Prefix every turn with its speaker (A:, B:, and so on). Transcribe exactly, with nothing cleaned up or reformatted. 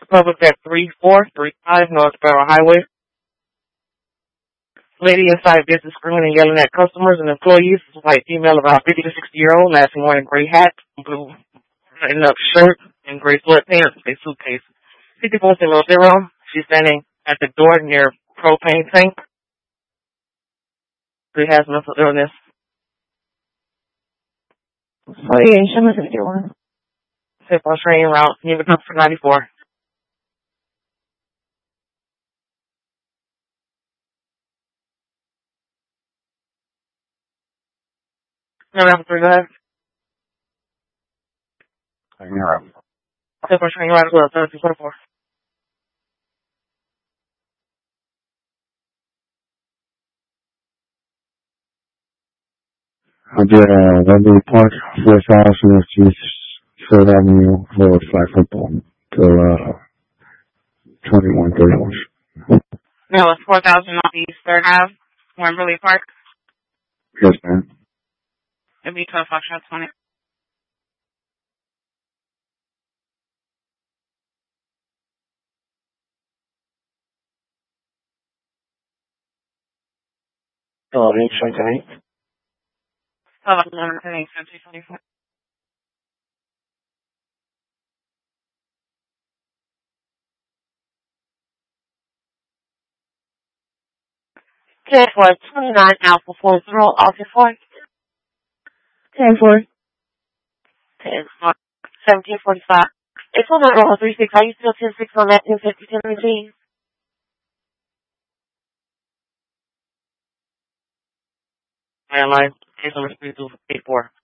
A: Public at three four three five North Sparrow Highway. Lady inside business screaming and yelling at customers and employees. White female about fifty to sixty year old, last wearing gray hat, blue button up shirt, and gray sweatpants with a suitcase. fifty-four zero zero. She's standing at the door near propane tank. She has mental illness.
B: Variation of fifty-one.
A: Simple train route. Need to come for ninety-four. Number three, go ahead.
C: You're up.
A: Simple train route as well. thirty twenty-four.
C: Roger, uh, Wembley Park, four thousand East Third Avenue for flag football till uh, twenty-one thirty-one.
D: No, it's four thousand Northeast Third Ave, Wembley Park.
C: Yes, ma'am.
D: It'll be twelve Foxtrot twenty.
C: Oh, eight twenty-eight.
D: twelve eleven twenty-four.
B: ten four twenty-nine Alpha four zero Alpha four. ten four. ten four. seventeen forty-five. It's on that roll three six. Are you still ten six on that ten fifty ten nineteen?
A: Landline. Case number three two eight four.